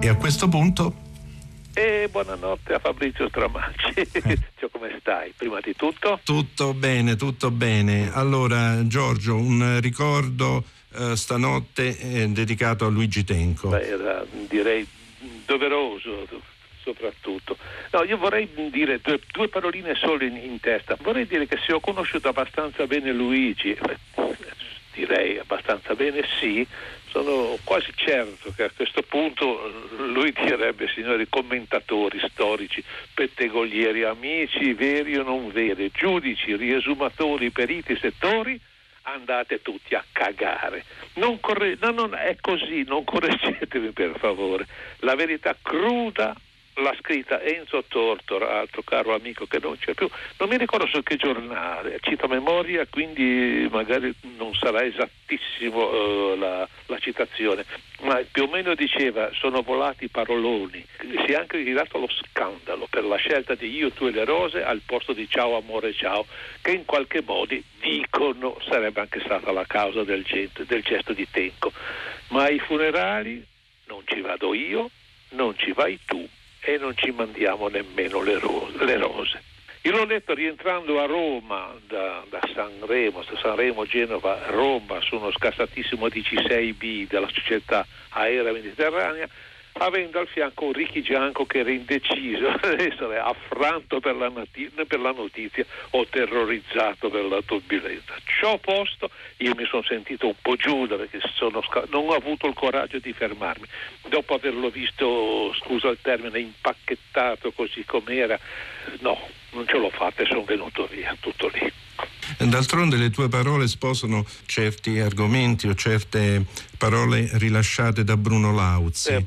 E a questo punto? E buonanotte a Fabrizio Stramacci. Cioè, come stai? Prima di tutto? Tutto bene. Allora, Giorgio, un ricordo stanotte dedicato a Luigi Tenco. Beh, era, direi, doveroso soprattutto. No, io vorrei dire due paroline solo in testa. Vorrei dire che se ho conosciuto abbastanza bene Luigi, direi abbastanza bene, sì, sono quasi certo che a questo punto lui direbbe: signori commentatori storici, pettegolieri, amici veri o non veri, giudici, riesumatori, periti, settori, andate tutti a cagare. Non è così, non correggetemi per favore. La verità cruda l'ha scritta Enzo Tortor, altro caro amico che non c'è più, non mi ricordo su che giornale, cito a memoria, quindi magari non sarà esattissimo la citazione, ma più o meno diceva: sono volati paroloni. Si è anche girato lo scandalo per la scelta di Io, tu e le rose al posto di Ciao amore ciao, che in qualche modo dicono sarebbe anche stata la causa del gesto di Tenco. Ma ai funerali non ci vado io, non ci vai tu e non ci mandiamo nemmeno le rose. Io l'ho letto rientrando a Roma da Sanremo, Genova, Roma, su uno scassatissimo DC6B della società aerea mediterranea, avendo al fianco un Ricky Gianco che era indeciso ad essere affranto per la notizia o terrorizzato per la turbolenza. Ciò posto, io mi sono sentito un po' Giuda, perché non ho avuto il coraggio di fermarmi. Dopo averlo visto, scusa il termine, impacchettato così com'era, no, non ce l'ho fatta e sono venuto via, tutto lì. D'altronde le tue parole sposano certi argomenti o certe parole rilasciate da Bruno Lauzi.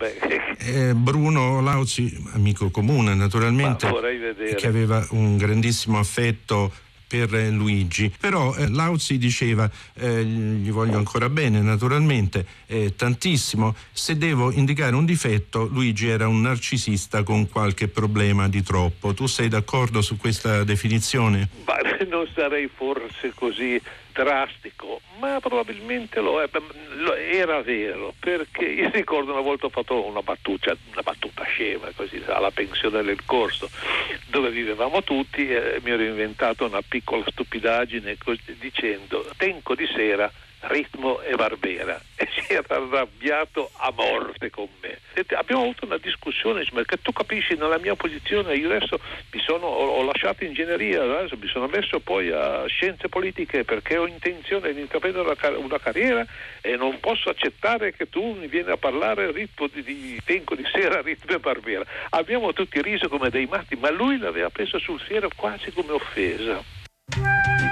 Bruno Lauzi, amico comune naturalmente, che aveva un grandissimo affetto per Luigi, però Lauzi diceva, gli voglio ancora bene naturalmente, tantissimo, se devo indicare un difetto, Luigi era un narcisista con qualche problema di troppo. Tu sei d'accordo su questa definizione? Non sarei forse così drastico, ma probabilmente lo è. Era vero, perché io ricordo una volta ho fatto una battuta scema, così, alla pensione del corso, dove vivevamo tutti, mi ero inventato una piccola stupidaggine dicendo: Tenco di sera, ritmo e Barbera, e si era arrabbiato a morte con me. E abbiamo avuto una discussione, perché tu capisci, nella mia posizione io adesso ho lasciato ingegneria, adesso mi sono messo poi a scienze politiche perché ho intenzione di intraprendere una carriera e non posso accettare che tu mi vieni a parlare ritmo di Tenco di sera, ritmo e Barbera. Abbiamo tutti riso come dei matti, ma lui l'aveva preso sul serio quasi come offesa.